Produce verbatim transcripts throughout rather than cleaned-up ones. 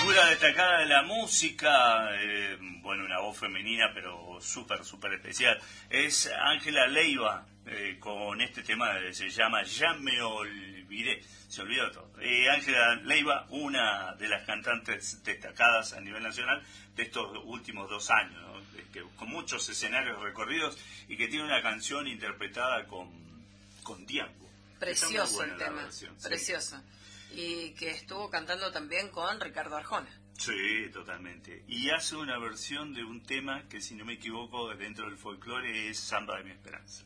Figura destacada de la música, eh, bueno, una voz femenina, pero súper, súper especial. Es Ángela Leiva, eh, con este tema que se llama Ya me olvidé, se olvidó todo. Eh, Ángela Leiva, una de las cantantes destacadas a nivel nacional de estos últimos dos años, ¿no? Que, con muchos escenarios recorridos y que tiene una canción interpretada con, con Diango. Precioso el tema, versión, precioso. Sí. Y que estuvo cantando también con Ricardo Arjona. Sí, totalmente. Y hace una versión de un tema que, si no me equivoco, dentro del folclore es Samba de mi Esperanza,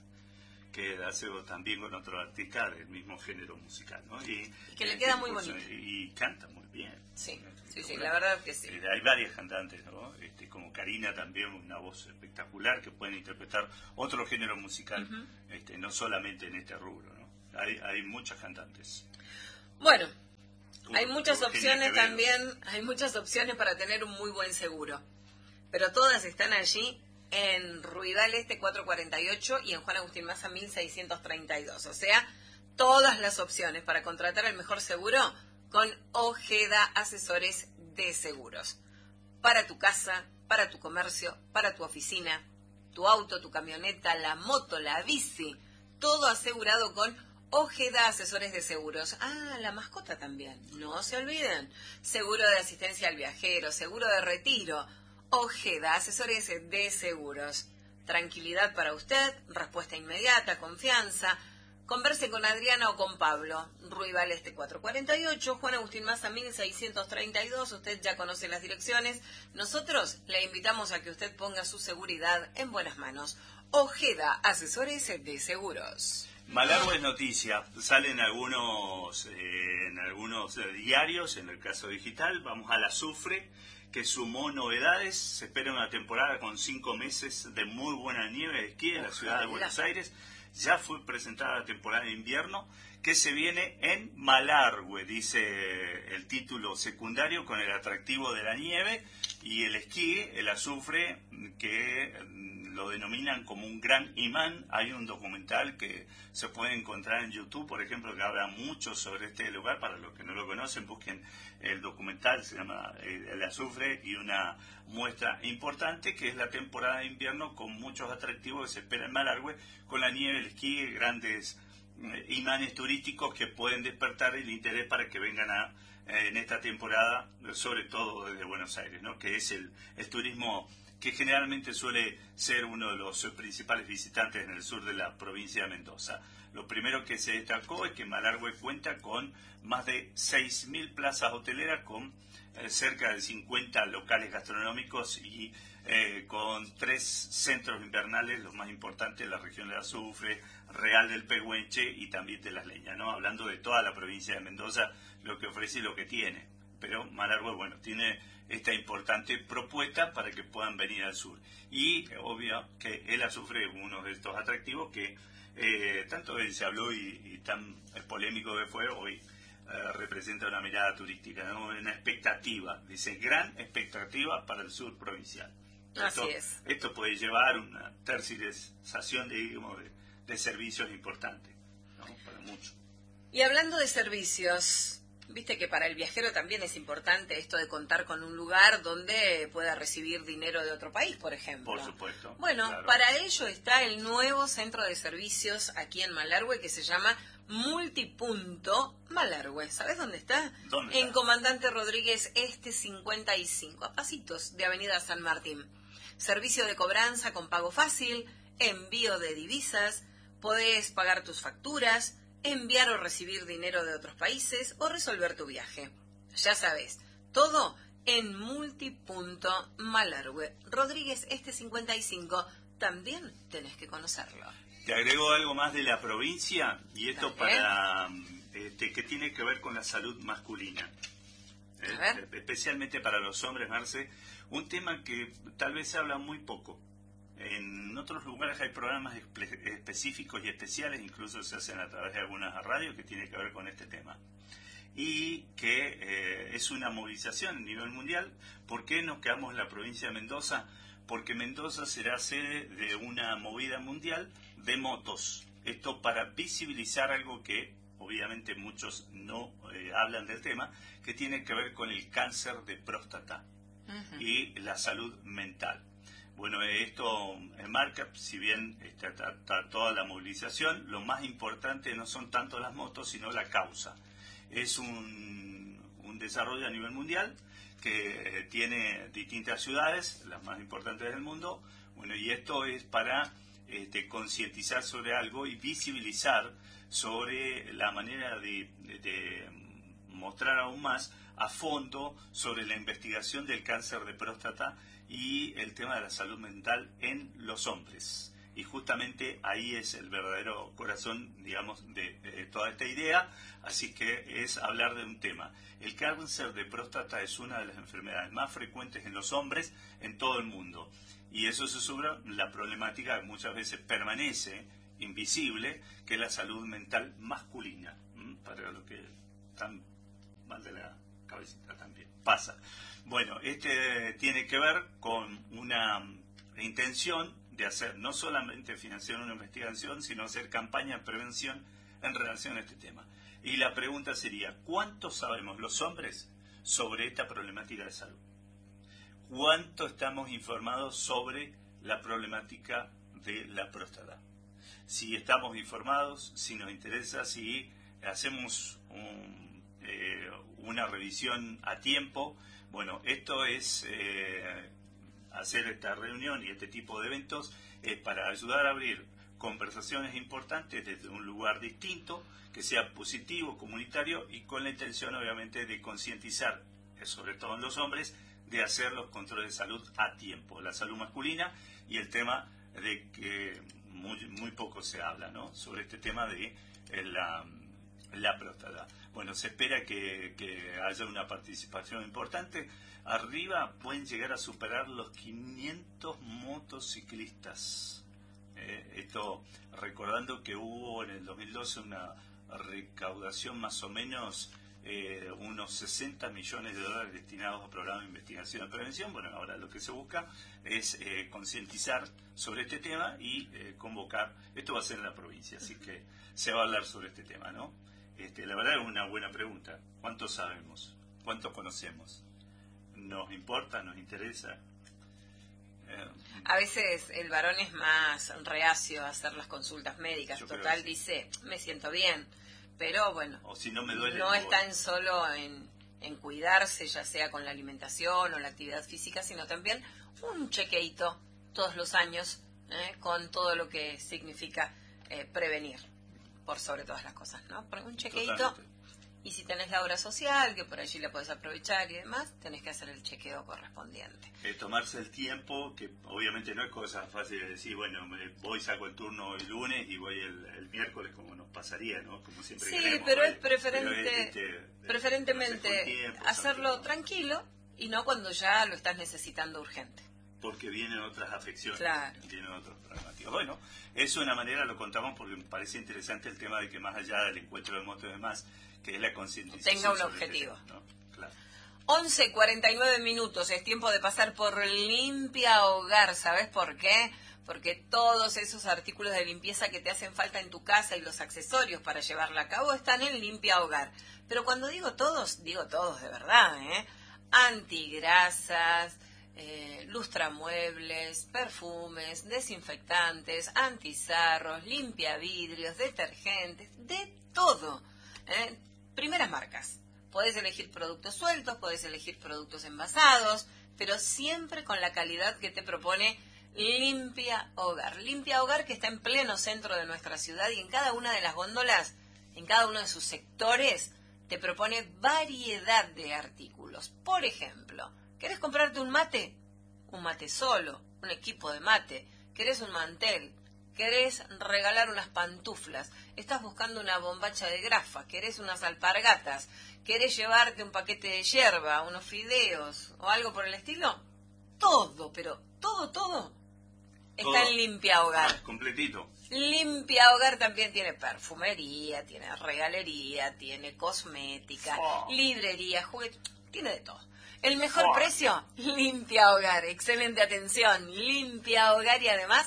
que hace también con otro artista del mismo género musical, ¿no? Y, y que le eh, queda que, muy pues, bonito. Y canta muy bien. Sí, sí, sí, la verdad que sí. Eh, hay varias cantantes, ¿no? Este, como Karina también, una voz espectacular que pueden interpretar otro género musical, uh-huh. este, no solamente en este rubro, ¿no? Hay, hay muchas cantantes. Bueno, hay muchas opciones también, hay muchas opciones para tener un muy buen seguro, pero todas están allí en Ruidal Este cuatrocientos cuarenta y ocho y en Juan Agustín Maza mil seiscientos treinta y dos, o sea, todas las opciones para contratar el mejor seguro con Ojeda Asesores de Seguros. Para tu casa, para tu comercio, para tu oficina, tu auto, tu camioneta, la moto, la bici, todo asegurado con Ojeda Asesores de Seguros. Ah, la mascota también. No se olviden. Seguro de asistencia al viajero, seguro de retiro. Ojeda Asesores de Seguros. Tranquilidad para usted, respuesta inmediata, confianza. Converse con Adriana o con Pablo. Ruidal Este cuatrocientos cuarenta y ocho, Juan Agustín Maza mil seiscientos treinta y dos. Usted ya conoce las direcciones. Nosotros le invitamos a que usted ponga su seguridad en buenas manos. Ojeda Asesores de Seguros. Malargüe es noticia, salen algunos eh, en algunos eh, diarios, en el caso digital. Vamos a la Azufre, que sumó novedades. Se espera una temporada con cinco meses de muy buena nieve de esquí en la ciudad de Buenos Aires. Ya fue presentada la temporada de invierno, que se viene en Malargüe, dice el título secundario, con el atractivo de la nieve y el esquí, el azufre, que lo denominan como un gran imán. Hay un documental que se puede encontrar en YouTube, por ejemplo, que habla mucho sobre este lugar. Para los que no lo conocen, busquen el documental, se llama El Azufre, y una muestra importante que es la temporada de invierno, con muchos atractivos que se espera en Malargüe, con la nieve, el esquí, grandes eh, imanes turísticos que pueden despertar el interés para que vengan a, eh, en esta temporada, sobre todo desde Buenos Aires, ¿no? Que es el, el turismo que generalmente suele ser uno de los principales visitantes en el sur de la provincia de Mendoza. Lo primero que se destacó es que Malargüe cuenta con más de seis mil plazas hoteleras, con eh, cerca de cincuenta locales gastronómicos y eh, con tres centros invernales, los más importantes de la región de Azufre, Real del Pehuenche y también de Las Leñas, ¿no? Hablando de toda la provincia de Mendoza, lo que ofrece y lo que tiene. Pero Malargüe, bueno, tiene esta importante propuesta para que puedan venir al sur. Y obvio que el azufre es uno de estos atractivos que eh, tanto se habló y, y tan polémico que fue, hoy eh, representa una mirada turística, ¿no? Una expectativa, dice, gran expectativa para el sur provincial. Así Esto, es. Esto puede llevar una tercerización de, digamos, de, de servicios importantes, ¿no? Para muchos. Y hablando de servicios, viste que para el viajero también es importante esto de contar con un lugar donde pueda recibir dinero de otro país, por ejemplo. Por supuesto. Bueno, claro. Para ello está el nuevo centro de servicios aquí en Malargüe, que se llama Multipunto Malargüe. ¿Sabes dónde está? ¿Dónde en está? Comandante Rodríguez Este cincuenta y cinco, a pasitos de Avenida San Martín. Servicio de cobranza con pago fácil, envío de divisas, podés pagar tus facturas, enviar o recibir dinero de otros países o resolver tu viaje. Ya sabes, todo en Multipunto Malargüe. Rodríguez Este cincuenta y cinco, también tenés que conocerlo. Te agrego algo más de la provincia, y esto Dale. para este, que tiene que ver con la salud masculina. A ver. Eh, especialmente para los hombres, Marce, un tema que tal vez se habla muy poco. En otros lugares hay programas espe- específicos y especiales, incluso se hacen a través de algunas radios, que tiene que ver con este tema. Y que eh, es una movilización a nivel mundial. ¿Por qué nos quedamos en la provincia de Mendoza? Porque Mendoza será sede de una movida mundial de motos. Esto para visibilizar algo que obviamente muchos no eh, hablan del tema, que tiene que ver con el cáncer de próstata uh-huh. y la salud mental. Bueno, esto enmarca, si bien está, está, está toda la movilización, lo más importante no son tanto las motos, sino la causa. Es un, un desarrollo a nivel mundial que eh, tiene distintas ciudades, las más importantes del mundo. Bueno, y esto es para este, concientizar sobre algo y visibilizar sobre la manera de, de, de mostrar aún más a fondo sobre la investigación del cáncer de próstata y el tema de la salud mental en los hombres. Y justamente ahí es el verdadero corazón, digamos, de, de toda esta idea. Así que es hablar de un tema. El cáncer de próstata es una de las enfermedades más frecuentes en los hombres en todo el mundo. Y eso se sube la problemática que muchas veces permanece invisible, que es la salud mental masculina. ¿Mm? Para lo que están mal de la cabecita también pasa. Bueno, este tiene que ver con una intención de hacer, no solamente financiar una investigación, sino hacer campaña de prevención en relación a este tema. Y la pregunta sería, ¿cuánto sabemos los hombres sobre esta problemática de salud? ¿Cuánto estamos informados sobre la problemática de la próstata? Si estamos informados, si nos interesa, si hacemos un, eh, una revisión a tiempo. Bueno, esto es eh, hacer esta reunión y este tipo de eventos es para ayudar a abrir conversaciones importantes desde un lugar distinto, que sea positivo, comunitario y con la intención obviamente de concientizar, sobre todo en los hombres, de hacer los controles de salud a tiempo, la salud masculina y el tema de que muy, muy poco se habla, ¿no? Sobre este tema de eh, la, la próstata. Bueno, se espera que, que haya una participación importante. Arriba pueden llegar a superar los quinientos motociclistas. Eh, esto recordando que hubo en el dos mil doce una recaudación más o menos eh, unos sesenta millones de dólares destinados a programas de investigación y prevención. Bueno, ahora lo que se busca es eh, concientizar sobre este tema y eh, convocar. Esto va a ser en la provincia, así que se va a hablar sobre este tema, ¿no? Este, la verdad es una buena pregunta. ¿Cuánto sabemos? ¿Cuánto conocemos? ¿Nos importa? ¿Nos interesa? Eh, a veces el varón es más reacio a hacer las consultas médicas. Total, sí. Dice, me siento bien. Pero bueno, o si no, me duele no están solo en, en cuidarse, ya sea con la alimentación o la actividad física, sino también un chequeito todos los años, ¿eh? Con todo lo que significa eh, prevenir, por sobre todas las cosas, ¿no? Un chequeito. Totalmente. Y si tenés la obra social, que por allí la podés aprovechar y demás, tenés que hacer el chequeo correspondiente. Eh, tomarse el tiempo, que obviamente no es cosa fácil de decir, bueno, me voy, saco el turno el lunes y voy el, el miércoles, como nos pasaría, ¿no? Como siempre sí, queremos, pero ¿vale? es preferente, pero es, este, preferentemente tiempo, hacerlo tranquilo y no cuando ya lo estás necesitando urgente. Porque vienen otras afecciones, claro. Vienen otras problemáticas. Bueno, es una manera, lo contamos porque me parece interesante el tema de que más allá del encuentro de motos y demás, que es la concientización. Tenga un objetivo. Este tema, ¿no? Claro. once cuarenta y nueve minutos, es tiempo de pasar por Limpia Hogar. ¿Sabes por qué? Porque todos esos artículos de limpieza que te hacen falta en tu casa y los accesorios para llevarla a cabo están en Limpia Hogar. Pero cuando digo todos, digo todos de verdad, ¿eh? Antigrasas, eh, lustramuebles, perfumes, desinfectantes, antizarros, limpiavidrios, detergentes, de todo, ¿eh? Primeras marcas. Podés elegir productos sueltos, podés elegir productos envasados, pero siempre con la calidad que te propone Limpia Hogar. Limpia Hogar, que está en pleno centro de nuestra ciudad y en cada una de las góndolas, en cada uno de sus sectores, te propone variedad de artículos. Por ejemplo, ¿querés comprarte un mate? Un mate solo, un equipo de mate. ¿Querés un mantel? ¿Querés regalar unas pantuflas? ¿Estás buscando una bombacha de grafa? ¿Querés unas alpargatas? ¿Querés llevarte un paquete de yerba, unos fideos o algo por el estilo? Todo, pero todo, todo está todo. En Limpia Hogar. Ah, completito. Limpia Hogar también tiene perfumería, tiene regalería, tiene cosmética, oh. librería, juguetes, tiene de todo. El mejor oh. precio, Limpia Hogar. Excelente atención, Limpia Hogar y además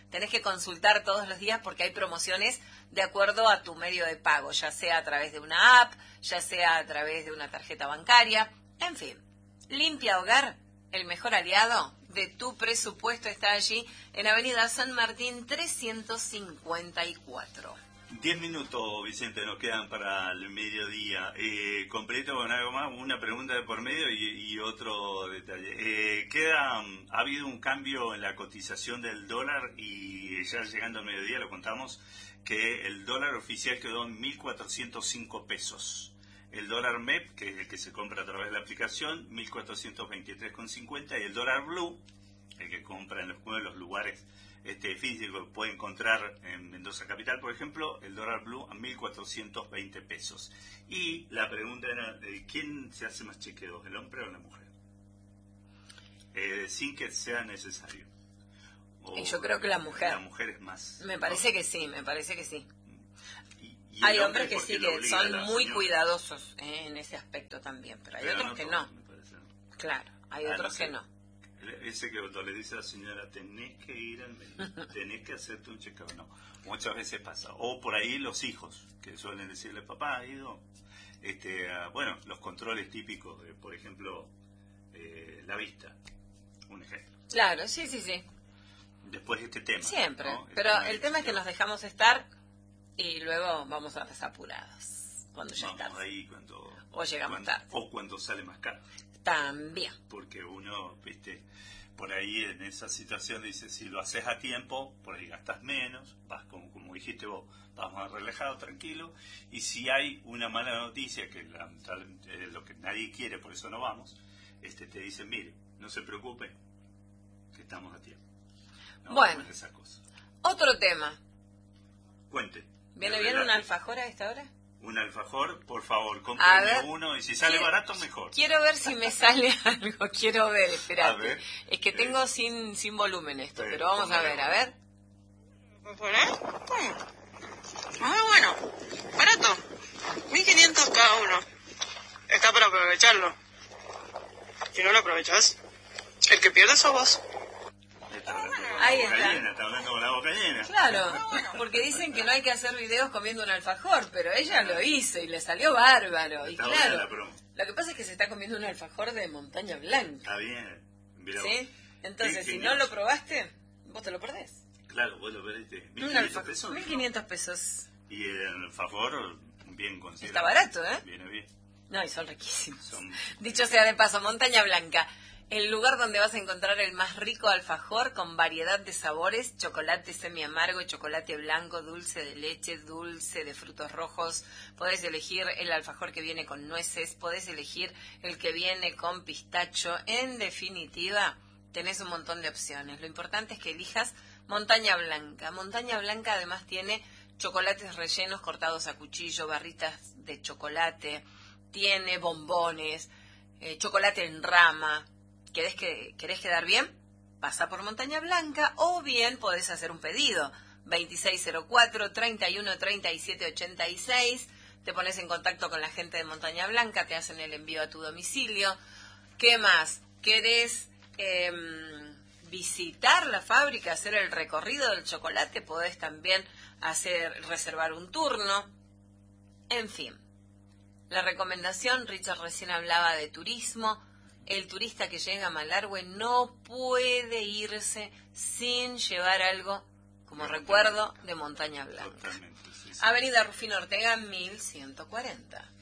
tenés que consultar todos los días porque hay promociones de acuerdo a tu medio de pago, ya sea a través de una app, ya sea a través de una tarjeta bancaria, en fin. Limpia Hogar, el mejor aliado de tu presupuesto, está allí en Avenida San Martín trescientos cincuenta y cuatro. Diez minutos, Vicente, nos quedan para el mediodía. Eh, completo con algo más, una pregunta de por medio y, y otro detalle. Eh, queda, ha habido un cambio en la cotización del dólar y ya llegando al mediodía lo contamos que el dólar oficial quedó en mil cuatrocientos cinco pesos. El dólar M E P, que es el que se compra a través de la aplicación, mil cuatrocientos veintitrés con cincuenta, y el dólar Blue, el que compra en los, uno de los lugares este físico que puede encontrar en Mendoza Capital, por ejemplo, el dólar Blue a mil cuatrocientos veinte pesos. Y la pregunta era, ¿quién se hace más chequeos, el hombre o la mujer? Eh, sin que sea necesario. O, y yo creo que la mujer. La mujer es más. Me parece ¿no? que sí, me parece que sí. Y, y hay hombres que sí, que son muy señora. cuidadosos eh, en ese aspecto también, pero hay pero otros no que todos, no. Parece, ¿no? Claro, hay ah, otros no sé. que no. Ese que le dice a la señora, tenés que ir al médico, tenés que hacerte un chequeo. No, muchas veces pasa. O por ahí los hijos, que suelen decirle, papá, ha ido. Este, a, bueno, los controles típicos, de, por ejemplo, eh, la vista, un ejemplo. Claro, sí, sí, sí. Después de este tema. Siempre, ¿no? el pero tema el tema es que nos dejamos estar y luego vamos a las apuradas, cuando ya vamos está. Ahí cuando, o llegamos cuando, tarde. O cuando sale más caro. También. Porque uno, viste, por ahí en esa situación dice, si lo haces a tiempo, por ahí gastas menos, vas como, como dijiste vos, vas más relajado, tranquilo, y si hay una mala noticia, que la, eh, lo que nadie quiere, por eso no vamos, este te dicen, mire, no se preocupe, que estamos a tiempo. No, bueno, esa cosa. Otro tema. Cuente. ¿Viene bien un alfajor a esta hora? Un alfajor, por favor, cómprame uno y si sale quiero, barato, mejor. Quiero ver si me sale algo, quiero ver, espérate. A ver, es que tengo eh, sin sin volumen esto, eh, pero vamos a ver, a ver. Ah, bueno, barato, mil quinientos cada uno. Está para aprovecharlo. Si no lo aprovechás, el que pierde sos vos. Ahí está. Llena, está hablando con la boca llena. Claro, porque dicen que no hay que hacer videos comiendo un alfajor, pero ella lo hizo y le salió bárbaro. Y está claro, lo que pasa es que se está comiendo un alfajor de Montaña Blanca. Está bien. Mira ¿sí? Vos. Entonces, si no lo probaste, vos te lo perdés. Claro, vos lo perdiste. ¿mil quinientos pesos? mil quinientos pesos. Y el alfajor, bien considerado. Está barato, ¿eh? Viene bien. No, y son riquísimos. Son... Dicho sea de paso, Montaña Blanca. El lugar donde vas a encontrar el más rico alfajor con variedad de sabores, chocolate semi amargo, chocolate blanco, dulce de leche, dulce de frutos rojos. Podés elegir el alfajor que viene con nueces, podés elegir el que viene con pistacho. En definitiva, tenés un montón de opciones. Lo importante es que elijas Montaña Blanca. Montaña Blanca además tiene chocolates rellenos cortados a cuchillo, barritas de chocolate, tiene bombones, eh, chocolate en rama. ¿Querés, que, ¿Querés quedar bien? Pasa por Montaña Blanca o bien podés hacer un pedido. veintiséis cero cuatro, treinta y uno, treinta y siete, ochenta y seis. Te pones en contacto con la gente de Montaña Blanca, te hacen el envío a tu domicilio. ¿Qué más? ¿Querés eh, visitar la fábrica, hacer el recorrido del chocolate? Podés también hacer reservar un turno. En fin. La recomendación, Richard recién hablaba de turismo. El turista que llega a Malargüe no puede irse sin llevar algo como no, recuerdo de Montaña Blanca. Totalmente, sí, sí. Avenida Rufino Ortega, mil ciento cuarenta.